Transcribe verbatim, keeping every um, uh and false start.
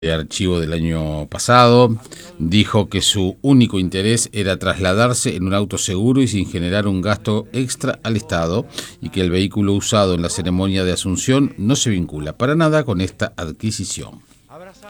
de archivo del año pasado, dijo que su único interés era trasladarse en un auto seguro y sin generar un gasto extra al Estado, y que el vehículo usado en la ceremonia de Asunción no se vincula para nada con esta adquisición.